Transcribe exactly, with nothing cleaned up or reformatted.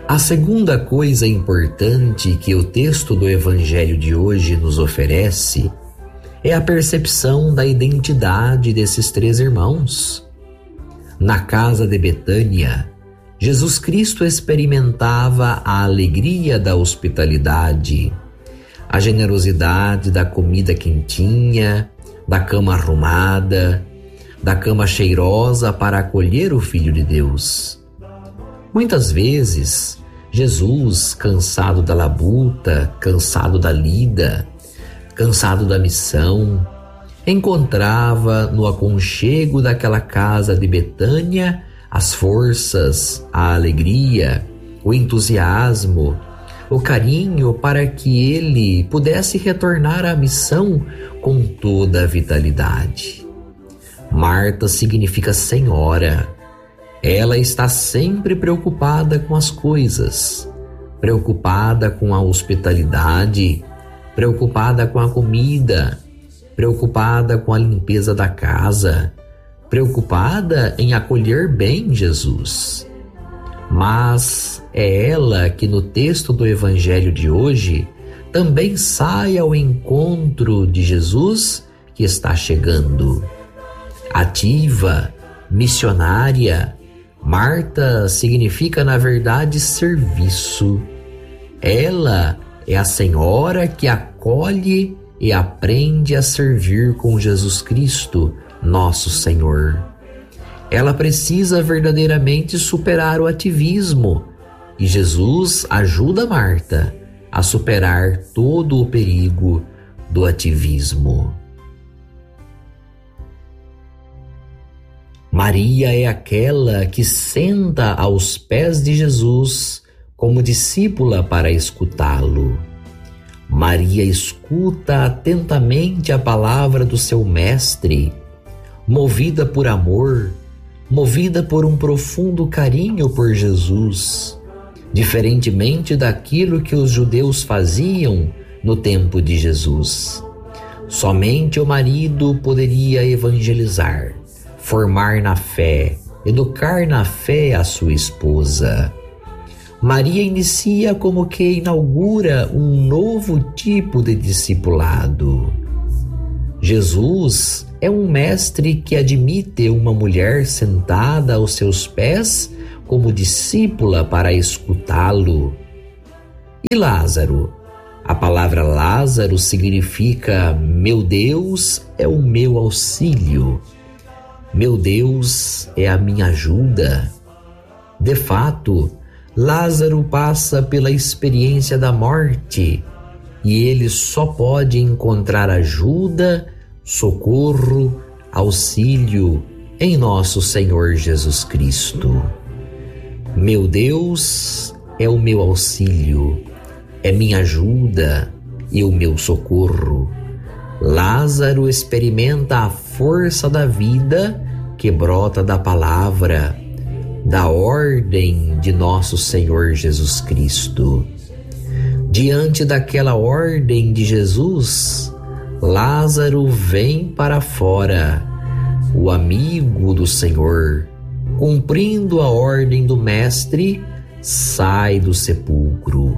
A segunda coisa importante que o texto do Evangelho de hoje nos oferece é a percepção da identidade desses três irmãos. Na casa de Betânia, Jesus Cristo experimentava a alegria da hospitalidade, a generosidade da comida quentinha, da cama arrumada, da cama cheirosa para acolher o Filho de Deus. Muitas vezes, Jesus, cansado da labuta, cansado da lida, cansado da missão, encontrava no aconchego daquela casa de Betânia as forças, a alegria, o entusiasmo, o carinho para que ele pudesse retornar à missão com toda a vitalidade. Marta significa senhora. Ela está sempre preocupada com as coisas, preocupada com a hospitalidade, preocupada com a comida, preocupada com a limpeza da casa, preocupada em acolher bem Jesus. Mas é ela que no texto do Evangelho de hoje também sai ao encontro de Jesus que está chegando. Ativa, missionária, Marta significa na verdade serviço. Ela é a senhora que acolhe e aprende a servir com Jesus Cristo, nosso Senhor. Ela precisa verdadeiramente superar o ativismo e Jesus ajuda Marta a superar todo o perigo do ativismo. Maria é aquela que senta aos pés de Jesus como discípula para escutá-lo. Maria escuta atentamente a palavra do seu mestre, movida por amor, movida por um profundo carinho por Jesus, diferentemente daquilo que os judeus faziam no tempo de Jesus. Somente o marido poderia evangelizar, formar na fé, educar na fé a sua esposa. Maria inicia como que inaugura um novo tipo de discipulado. Jesus é um mestre que admite uma mulher sentada aos seus pés como discípula para escutá-lo. E Lázaro? A palavra Lázaro significa meu Deus é o meu auxílio. Meu Deus é a minha ajuda. De fato, Lázaro passa pela experiência da morte e ele só pode encontrar ajuda, socorro, auxílio em nosso Senhor Jesus Cristo. Meu Deus é o meu auxílio, é minha ajuda e o meu socorro. Lázaro experimenta a força da vida que brota da palavra, da ordem de nosso Senhor Jesus Cristo. Diante daquela ordem de Jesus, Lázaro vem para fora, o amigo do Senhor, cumprindo a ordem do Mestre, sai do sepulcro.